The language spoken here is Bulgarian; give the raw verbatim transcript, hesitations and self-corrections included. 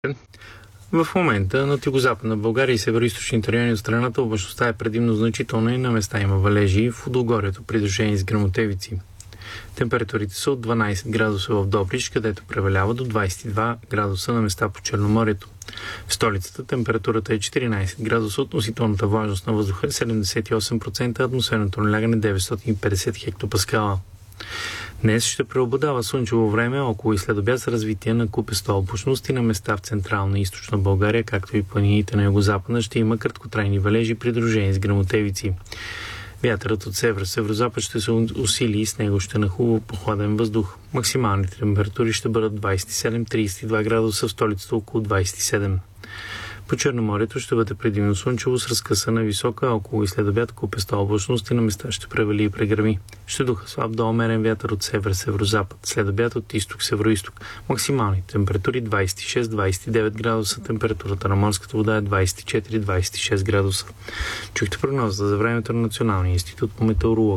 В момента на югозападна България и североизточните райони от страната облачността е предимно значителна и на места има валежи в Удогорието, придружени с гръмотевици. Температурите са от дванайсет градуса в Добрич, където превалява до двайсет и два градуса на места по Черноморието. В столицата температурата е четиринайсет градуса, относителната влажност на въздуха е седемдесет и осем процента, атмосферното налягане деветстотин и петдесет хектопаскала. Днес ще преобладава слънчево време, около и следобед с развитие на купеста облачност и на места в централна и източна България, както и планините на югозападна ще има краткотрайни валежи, придружени с гръмотевици. Вятърът от север-северозапад ще се усили и с него ще нахлува прохладен въздух. Максималните температури ще бъдат двайсет и седем до трийсет и два градуса, в столицата около двайсет и седем. По Черноморието ще бъде предимно слънчево с разкъсана висока, около и следобед купеста облачност и на места ще превали и прегръми. Ще духа слаб до умерен вятър от север-северозапад, следобед от изток-североизток. Максимални температури двайсет и шест до двайсет и девет градуса, температурата на морската вода е двайсет и четири до двайсет и шест градуса. Чухте прогнозата за времето на Националния институт по метеорология.